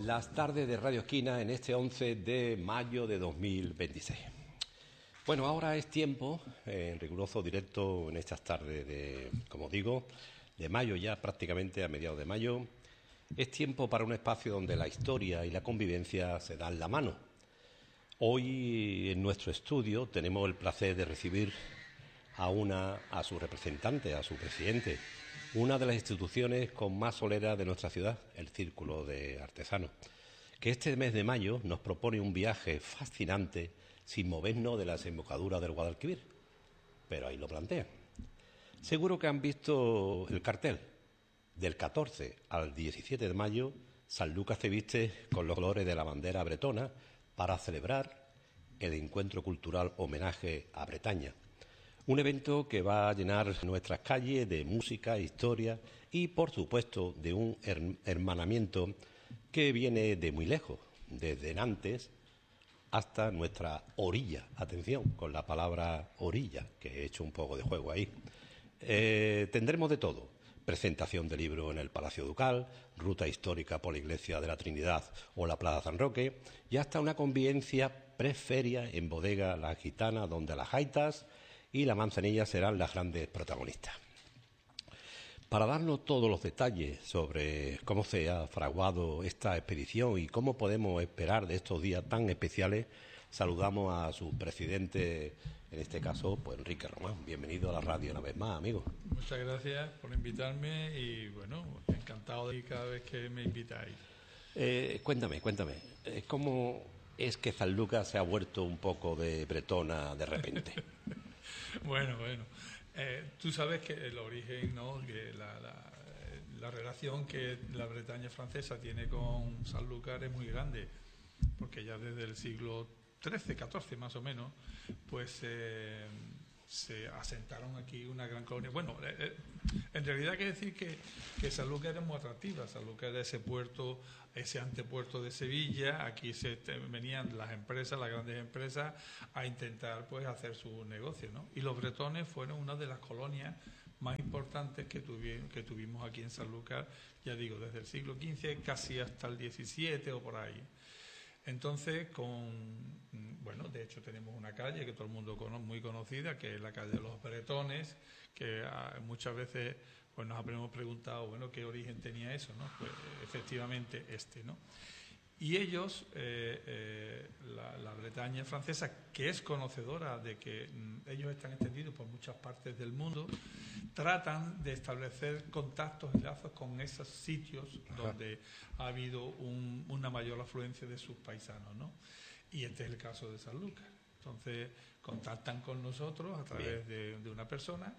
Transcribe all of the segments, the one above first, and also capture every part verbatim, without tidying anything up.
las tardes de Radio Esquina en este once de mayo de dos mil veintiséis. Bueno, ahora es tiempo, en riguroso directo en estas tardes de, como digo, de mayo, ya prácticamente a mediados de mayo, es tiempo para un espacio donde la historia y la convivencia se dan la mano. Hoy en nuestro estudio tenemos el placer de recibir a una, a su representante, a su presidente, una de las instituciones con más solera de nuestra ciudad, el Círculo de Artesanos, que este mes de mayo nos propone un viaje fascinante sin movernos de la desembocadura del Guadalquivir. Pero ahí lo plantean. Seguro que han visto el cartel. Del catorce al diecisiete de mayo, Sanlúcar se viste con los colores de la bandera bretona para celebrar el encuentro cultural homenaje a Bretaña. Un evento que va a llenar nuestras calles de música, historia y, por supuesto, de un hermanamiento que viene de muy lejos, desde Nantes hasta nuestra orilla. Atención con la palabra orilla, que he hecho un poco de juego ahí. Eh, tendremos de todo. Presentación de libro en el Palacio Ducal, ruta histórica por la Iglesia de la Trinidad o la Plaza San Roque y hasta una convivencia preferia en Bodega La Gitana, donde las jaitas y la manzanilla serán las grandes protagonistas. Para darnos todos los detalles sobre cómo se ha fraguado esta expedición y cómo podemos esperar de estos días tan especiales, saludamos a su presidente, en este caso, pues Enrique Román. Bienvenido a la radio una vez más, amigo. Muchas gracias por invitarme y, bueno, encantado de ir cada vez que me invitáis. Eh, cuéntame, cuéntame, ¿cómo es que Sanlúcar se ha vuelto un poco de bretona de repente? Bueno, bueno. Eh, tú sabes que el origen, ¿no? Que la, la, la relación que la Bretaña francesa tiene con Sanlúcar es muy grande, porque ya desde el siglo trece, catorce más o menos, pues eh, se asentaron aquí una gran colonia. Bueno, eh, en realidad hay que decir que, que Sanlúcar es muy atractiva. Sanlúcar era ese puerto, ese antepuerto de Sevilla. Aquí se te, venían las empresas, las grandes empresas, a intentar pues hacer su negocio, ¿no? Y los bretones fueron una de las colonias más importantes que, tuvi, que tuvimos aquí en Sanlúcar, ya digo, desde el siglo quince casi hasta el diecisiete o por ahí. Entonces, con bueno, de hecho tenemos una calle que todo el mundo conoce, muy conocida, que es la calle de los Bretones, que ah, muchas veces pues nos habremos preguntado, bueno, ¿qué origen tenía eso?, ¿no? Pues efectivamente este, ¿no? Y ellos, eh, eh, la, la Bretaña francesa, que es conocedora de que mm, ellos están extendidos por muchas partes del mundo, tratan de establecer contactos y lazos con esos sitios donde ha habido un, una mayor afluencia de sus paisanos, ¿no? Y este es el caso de Sanlúcar. Entonces, contactan con nosotros a través de, de una persona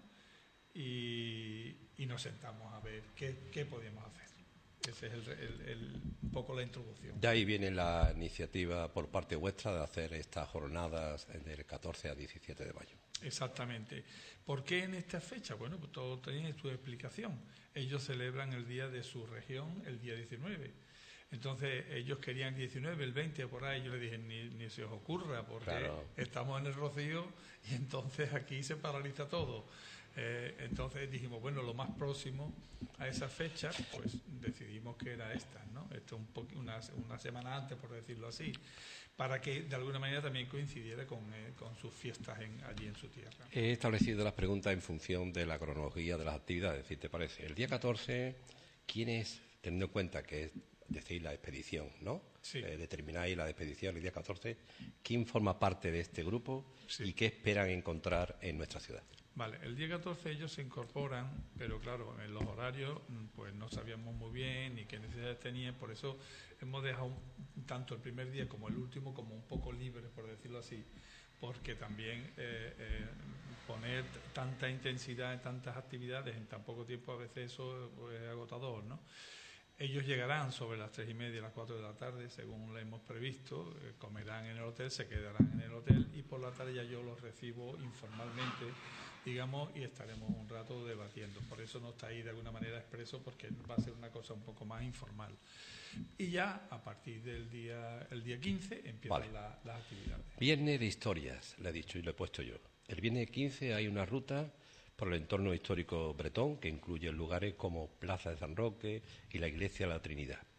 y, y nos sentamos a ver qué, qué podemos hacer. Ese es el, el, el, un poco la introducción. De ahí viene la iniciativa por parte vuestra de hacer estas jornadas del catorce a diecisiete de mayo. Exactamente. ¿Por qué en esta fecha? Bueno, pues todo tiene su explicación. Ellos celebran el día de su región, el día diecinueve. Entonces ellos querían el diecinueve, el veinte, por ahí. Yo les dije, ni, ni se os ocurra, porque claro, estamos en el Rocío y entonces aquí se paraliza todo. Eh, entonces dijimos, bueno, lo más próximo a esa fecha, pues decidimos que era esta, ¿no? Esto un po una, una semana antes, por decirlo así, para que de alguna manera también coincidiera con, eh, con sus fiestas en, allí en su tierra. He establecido las preguntas en función de la cronología de las actividades, si te parece. El día catorce, ¿quién es, teniendo en cuenta que es decir la expedición, ¿no? Sí. Eh, determináis la expedición el día catorce, ¿quién forma parte de este grupo? Sí. ¿Y qué esperan encontrar en nuestra ciudad? Vale, el día catorce ellos se incorporan, pero claro, en los horarios pues no sabíamos muy bien ni qué necesidades tenían, por eso hemos dejado un, tanto el primer día como el último como un poco libre, por decirlo así, porque también eh, eh, poner tanta intensidad en tantas actividades en tan poco tiempo a veces eso pues, es agotador, ¿no? Ellos llegarán sobre las tres y media, las cuatro de la tarde, según lo hemos previsto, eh, comerán en el hotel, se quedarán en el hotel y por la tarde ya yo los recibo informalmente, digamos, y estaremos un rato debatiendo. Por eso no está ahí de alguna manera expreso, porque va a ser una cosa un poco más informal. Y ya a partir del día el día quince empiezan vale. la, las actividades. Viernes de historias, le he dicho y lo he puesto yo. El viernes quince hay una ruta por el entorno histórico bretón que incluye lugares como Plaza de San Roque y la Iglesia de la Trinidad.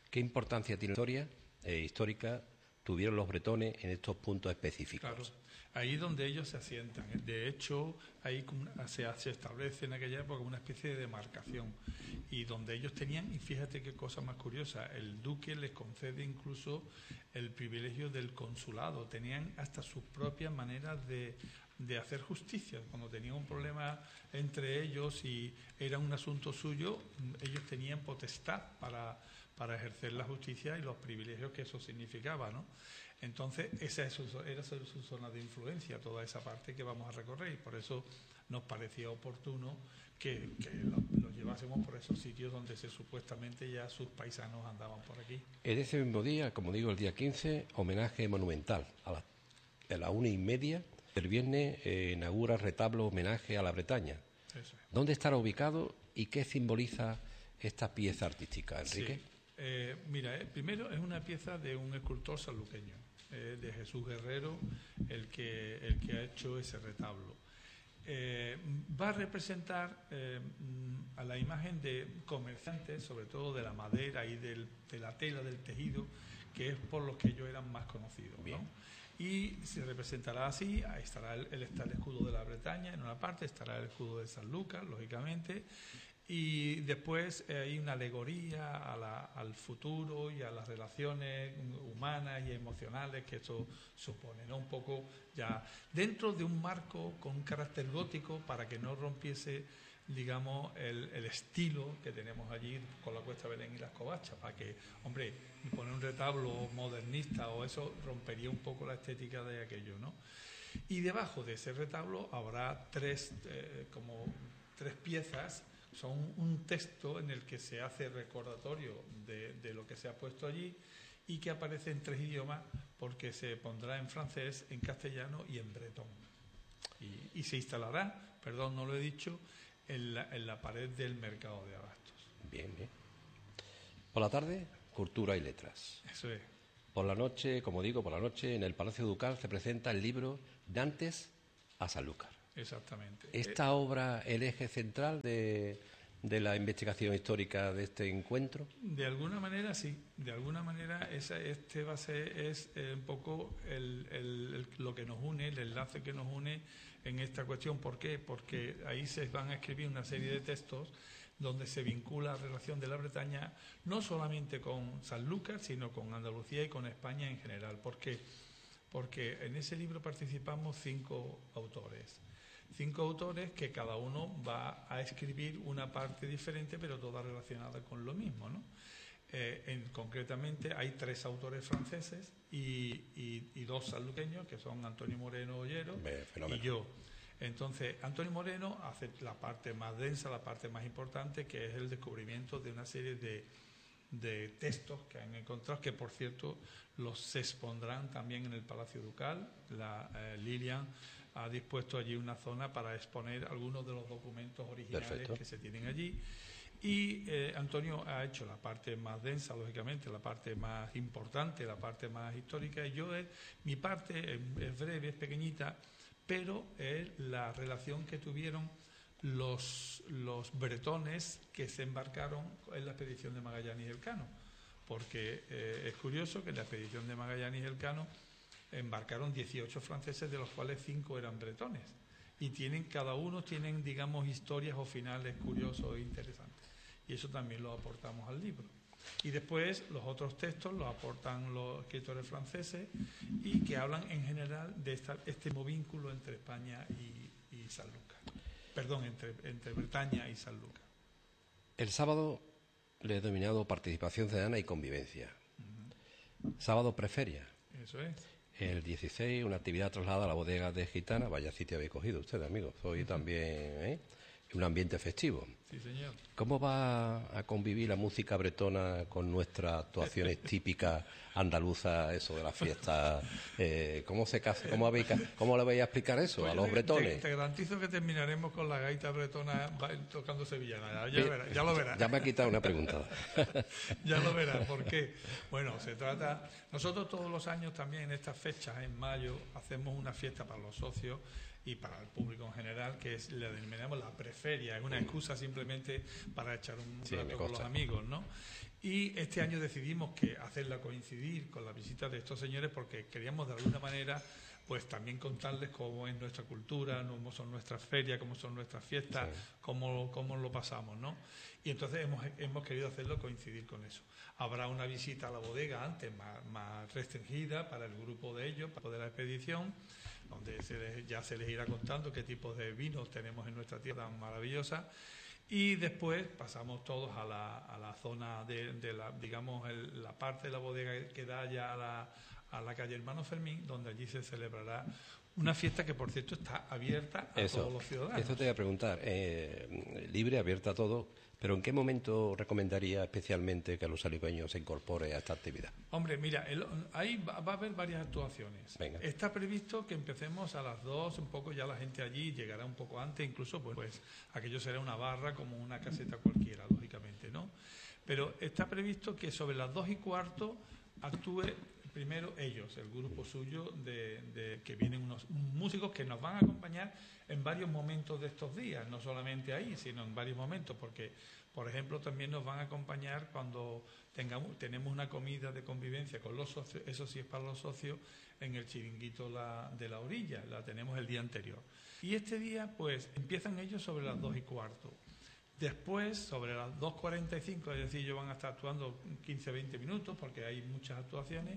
¿Qué importancia tiene la historia eh, histórica tuvieron los bretones en estos puntos específicos? Claro, ahí donde ellos se asientan. De hecho, ahí se, se establece en aquella época una especie de demarcación y donde ellos tenían, y fíjate qué cosa más curiosa, el duque les concede incluso el privilegio del consulado, tenían hasta sus propias maneras de, de hacer justicia. Cuando tenían un problema entre ellos y era un asunto suyo, ellos tenían potestad para, para ejercer la justicia y los privilegios que eso significaba, ¿no? Entonces, esa es su, era su, su zona de influencia, toda esa parte que vamos a recorrer, y por eso nos parecía oportuno que, que lo, lo llevásemos por esos sitios donde se, supuestamente ya sus paisanos andaban por aquí. En ese mismo día, como digo, el día quince, homenaje monumental. A la, a la una y media del viernes eh, inaugura retablo homenaje a la Bretaña. Eso es. ¿Dónde estará ubicado y qué simboliza esta pieza artística, Enrique? Sí. Eh, mira, eh, primero es una pieza de un escultor sanluqueño, eh, de Jesús Guerrero, el que, el que ha hecho ese retablo. Eh, va a representar eh, a la imagen de comerciantes, sobre todo de la madera y del, de la tela, del tejido, que es por los que ellos eran más conocidos, ¿no? Y se representará así, ahí estará el, el, está el escudo de la Bretaña en una parte, estará el escudo de Sanlúcar, lógicamente, y después eh, hay una alegoría a la, al futuro y a las relaciones humanas y emocionales que esto supone, ¿no? Un poco ya dentro de un marco con un carácter gótico para que no rompiese, digamos, el, el estilo que tenemos allí con la Cuesta Belén y las Covachas, para que, hombre, poner un retablo modernista o eso rompería un poco la estética de aquello, ¿no? Y debajo de ese retablo habrá tres, eh, como tres piezas. Son un texto en el que se hace recordatorio de, de lo que se ha puesto allí y que aparece en tres idiomas porque se pondrá en francés, en castellano y en bretón. Y, y se instalará, perdón, no lo he dicho, en la, en la pared del mercado de abastos. Bien, bien. Por la tarde, cultura y letras. Eso es. Por la noche, como digo, por la noche en el Palacio Ducal se presenta el libro Dantes a Sanlúcar. Exactamente. ¿Esta eh, obra el eje central de, de la investigación histórica de este encuentro? De alguna manera sí, de alguna manera esa, este va a ser es eh, un poco el, el, el, lo que nos une, el enlace que nos une en esta cuestión. ¿Por qué? Porque ahí se van a escribir una serie de textos donde se vincula la relación de la Bretaña no solamente con Sanlúcar, sino con Andalucía y con España en general. ¿Por qué? Porque en ese libro participamos cinco autores. Cinco autores que cada uno va a escribir una parte diferente, pero toda relacionada con lo mismo, ¿no? Eh, en, concretamente hay tres autores franceses y, y, y dos sanluqueños, que son Antonio Moreno Ollero y yo. Entonces, Antonio Moreno hace la parte más densa, la parte más importante, que es el descubrimiento de una serie de, de textos que han encontrado, que por cierto los se expondrán también en el Palacio Ducal. La, eh, Lilian ha dispuesto allí una zona para exponer algunos de los documentos originales Perfecto. Que se tienen allí. Y eh, Antonio ha hecho la parte más densa, lógicamente, la parte más importante, la parte más histórica. Y yo, eh, mi parte es, es breve, es pequeñita, pero es la relación que tuvieron los, los bretones que se embarcaron en la expedición de Magallanes y Elcano. Porque eh, es curioso que en la expedición de Magallanes y Elcano embarcaron dieciocho franceses, de los cuales cinco eran bretones, y tienen cada uno tienen digamos historias o finales curiosos e interesantes, y eso también lo aportamos al libro. Y después los otros textos los aportan los escritores franceses y que hablan en general de esta, este vínculo entre España y, y Sanlúcar, perdón, entre, entre Bretaña y Sanlúcar. El sábado le he denominado participación ciudadana y convivencia. Uh-huh. Sábado preferia. Eso es. El dieciséis, una actividad trasladada a la bodega de Gitana. Vaya sitio habéis cogido ustedes, amigos. Hoy también, ¿eh? Un ambiente festivo. Sí, señor. ¿Cómo va a convivir la música bretona con nuestras actuaciones típicas andaluzas, eso de las fiestas? Eh, ¿Cómo se casa? ¿Cómo, habéis, ¿Cómo le vais a explicar eso pues a los te, bretones? Te, te garantizo que terminaremos con la gaita bretona tocando sevillana. Ya, ya, verás, ya lo verás. Ya me ha quitado una pregunta. Ya lo verás. ¿Por qué? Bueno, se trata... Nosotros todos los años también en estas fechas, en mayo, hacemos una fiesta para los socios y para el público en general, que es, le denominamos la preferia. Es una excusa simplemente simplemente para echar un sí, rato con los amigos, ¿no? Y este año decidimos que hacerla coincidir con la visita de estos señores porque queríamos de alguna manera pues también contarles cómo es nuestra cultura, cómo son nuestras ferias, cómo son nuestras fiestas, sí. cómo, cómo lo pasamos, ¿no? Y entonces hemos, hemos querido hacerlo coincidir con eso. Habrá una visita a la bodega antes más, más restringida para el grupo de ellos, para de la expedición, donde se les, ya se les irá contando qué tipos de vinos tenemos en nuestra tierra tan maravillosa. Y después pasamos todos a la, a la zona de, de la, digamos, el, la parte de la bodega que da ya a la, a la calle Hermano Fermín, donde allí se celebrará una fiesta que, por cierto, está abierta a eso, todos los ciudadanos. Eso te voy a preguntar, eh, libre, abierta a todo, pero ¿en qué momento recomendaría especialmente que los alicueños se incorpore a esta actividad? Hombre, mira, el, ahí va, va a haber varias actuaciones. Venga. Está previsto que empecemos a las dos, un poco ya la gente allí llegará un poco antes, incluso pues, pues aquello será una barra como una caseta cualquiera, lógicamente, ¿no? Pero está previsto que sobre las dos y cuarto actúe primero ellos, el grupo suyo, de, de que vienen unos músicos que nos van a acompañar en varios momentos de estos días, no solamente ahí, sino en varios momentos, porque, por ejemplo, también nos van a acompañar cuando tengamos tenemos una comida de convivencia con los socios, eso sí es para los socios, en el chiringuito la, de la orilla, la tenemos el día anterior. Y este día, pues, empiezan ellos sobre las dos y cuarto. Después, sobre las dos cuarenta y cinco, es decir, ellos van a estar actuando quince a veinte minutos, porque hay muchas actuaciones,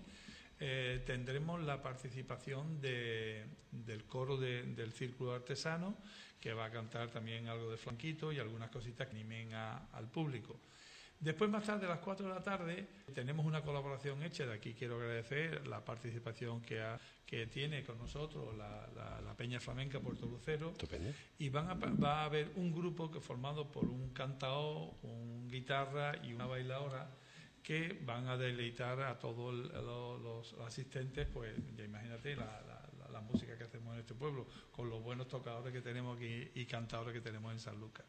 eh, tendremos la participación de, del coro de, del Círculo Artesano, que va a cantar también algo de flanquito y algunas cositas que animen a, al público. Después, más tarde, a las cuatro de la tarde, tenemos una colaboración hecha. De aquí quiero agradecer la participación que, ha, que tiene con nosotros la, la, la Peña Flamenca Puerto Lucero. Estupendo. Y van a, va a haber un grupo que formado por un cantaor, un guitarra y una bailadora que van a deleitar a todos los, los asistentes, pues ya imagínate la, la, la, la música que hacemos en este pueblo, con los buenos tocadores que tenemos aquí y cantadores que tenemos en Sanlúcar.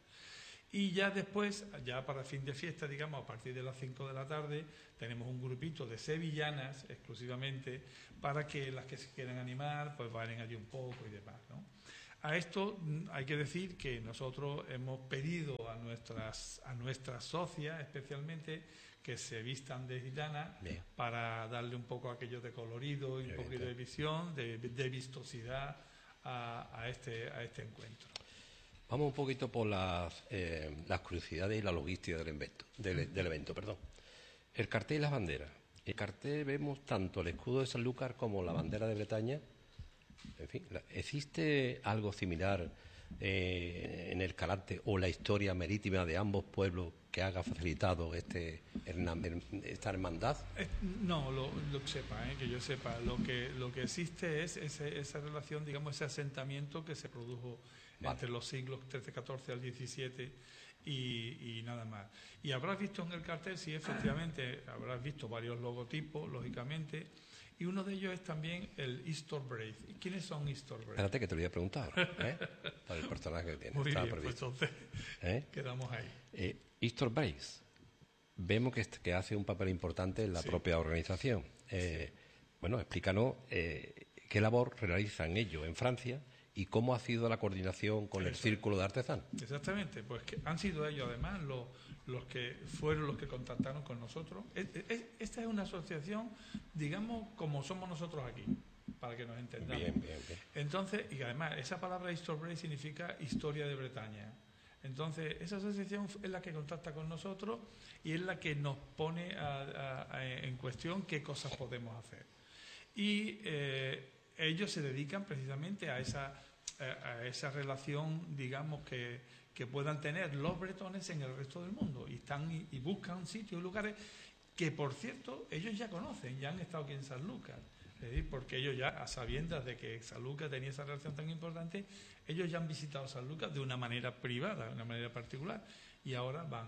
Y ya después, ya para fin de fiesta, digamos, a partir de las cinco de la tarde, tenemos un grupito de sevillanas exclusivamente para que las que se quieran animar, pues vayan allí un poco y demás, ¿no? A esto hay que decir que nosotros hemos pedido a nuestras, a nuestras socias, especialmente, que se vistan de gitana. Bien. Para darle un poco aquello de colorido y un poquito de visión, de, de vistosidad a, a, este, a este encuentro. Vamos un poquito por las, eh, las curiosidades y la logística del evento, del, del evento, perdón. El cartel y las banderas. En el cartel vemos tanto el escudo de Sanlúcar como la bandera de Bretaña. En fin, ¿existe algo similar eh, en el carácter o la historia marítima de ambos pueblos que haga facilitado este esta hermandad? No, lo, lo que sepa, eh, que yo sepa, lo que lo que existe es ese, esa relación, digamos, ese asentamiento que se produjo vale. entre los siglos trece, catorce al diecisiete y, y nada más. Y habrás visto en el cartel, sí, efectivamente, habrás visto varios logotipos, lógicamente. Y uno de ellos es también el Easter Brace. ¿Quiénes son Easter Brace? Espérate que te lo voy a preguntar, ¿eh? Para el personaje que tiene. Muy Está bien, pues entonces ¿Eh? quedamos ahí. Eh, Easter Brace. Vemos que, que hace un papel importante en la sí. propia organización. Eh, sí. Bueno, explícanos eh, qué labor realizan ellos en Francia y cómo ha sido la coordinación con Eso. el Círculo de Artesanos. Exactamente, pues que han sido ellos además los, los que fueron los que contactaron con nosotros. Esta es una asociación, digamos, como somos nosotros aquí, para que nos entendamos. Bien, bien, bien. Entonces, y además, esa palabra Easter Brace significa historia de Bretaña. Entonces, esa asociación es la que contacta con nosotros y es la que nos pone a, a, a, en cuestión qué cosas podemos hacer. Y eh, ellos se dedican precisamente a esa, a esa relación, digamos, que, que puedan tener los bretones en el resto del mundo. Y, están, y, y buscan sitios y lugares que, por cierto, ellos ya conocen, ya han estado aquí en Sanlúcar. Es decir, porque ellos ya, a sabiendas de que Sanlúcar tenía esa relación tan importante, ellos ya han visitado Sanlúcar de una manera privada, de una manera particular, y ahora van